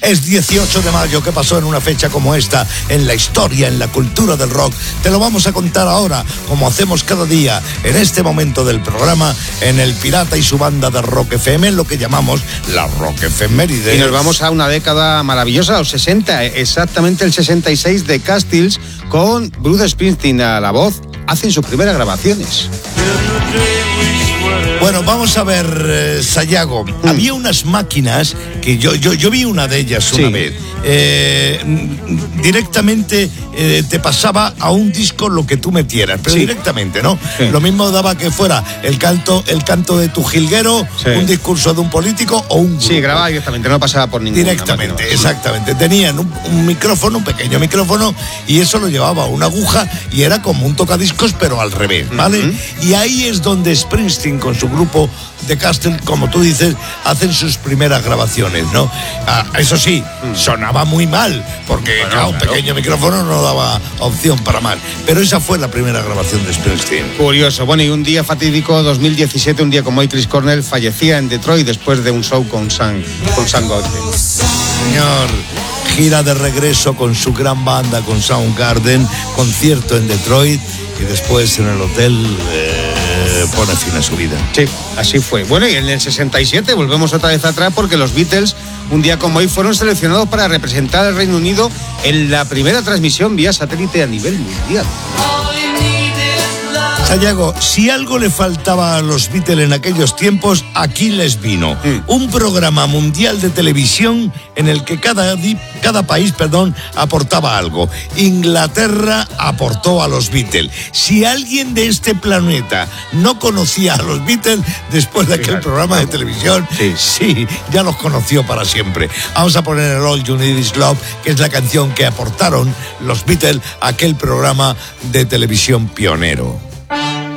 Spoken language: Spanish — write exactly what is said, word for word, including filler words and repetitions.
Es dieciocho de mayo. ¿Qué pasó en una fecha como esta en la historia, en la cultura del rock? Te lo vamos a contar ahora, como hacemos cada día, en este momento del programa, en El Pirata y su banda de Rock F M, en lo que llamamos la Rock Efeméride. Y nos vamos a una década maravillosa, los sesenta, exactamente el sesenta y seis, de Castiles, con Bruce Springsteen a la voz, hacen sus primeras grabaciones. Bueno, vamos a ver, eh, Sayago. Mm. Había unas máquinas que yo, yo, yo vi una de ellas una sí. vez. Eh, directamente eh, te pasaba a un disco lo que tú metieras, pero sí. directamente, ¿no? Sí. Lo mismo daba que fuera el canto, el canto de tu jilguero, sí. un discurso de un político o un grupo. Sí, grababa directamente, no pasaba por ninguna Directamente, máquina. exactamente. Tenían un, un micrófono, un pequeño micrófono, y eso lo llevaba a una aguja y era como un tocadiscos, pero al revés, ¿vale? Uh-huh. Y ahí es donde Springsteen, con su grupo de Castle, como tú dices, hacen sus primeras grabaciones, ¿no? Ah, eso sí, mm. sonaba muy mal, porque bueno, claro, un claro. pequeño micrófono no daba opción para mal. Pero esa fue la primera grabación de Springsteen. Curioso. Bueno, y un día fatídico, dos mil diecisiete, un día como hoy, Chris Cornell fallecía en Detroit después de un show con Sam, con Sam Goldwyn. Señor, gira de regreso con su gran banda, con Soundgarden, concierto en Detroit y después en el hotel... Eh, pone fin a su vida. Sí, así fue. Bueno, y en el sesenta y siete volvemos otra vez atrás, porque los Beatles, un día como hoy, fueron seleccionados para representar al Reino Unido en la primera transmisión vía satélite a nivel mundial. Sayago, si algo le faltaba a los Beatles en aquellos tiempos, aquí les vino. Mm. Un programa mundial de televisión en el que cada, cada país perdón, aportaba algo. Inglaterra aportó a los Beatles. Si alguien de este planeta no conocía a los Beatles, después de aquel sí, programa de televisión, sí. sí, ya los conoció para siempre. Vamos a poner el All You Need Is Love, que es la canción que aportaron los Beatles a aquel programa de televisión pionero.